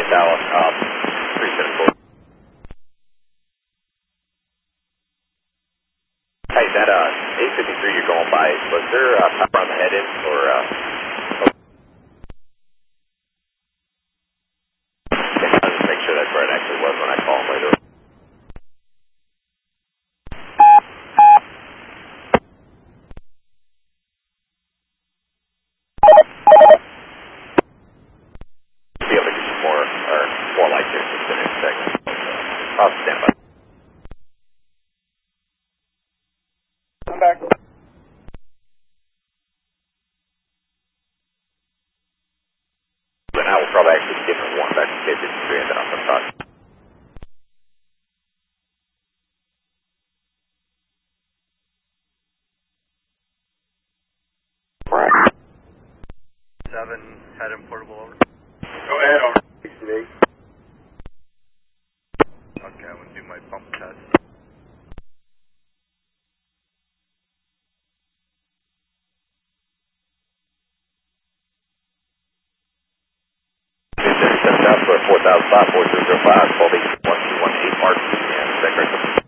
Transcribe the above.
Dallas, 374. Hey, that 853 you're going by, was there power on the head end or I'll make sure that's where it actually was when I call him later. Be able to get some more light here just in a second. I'll stand by. I'm back. And I will probably actually give him one back to K53 and then I'm going to talk. Right. 7, head and portable over. Go ahead, over. 68. Okay, I'm going to do my pump test. South for 4005, 4005, 1218, 1218, Mark, and Secretary.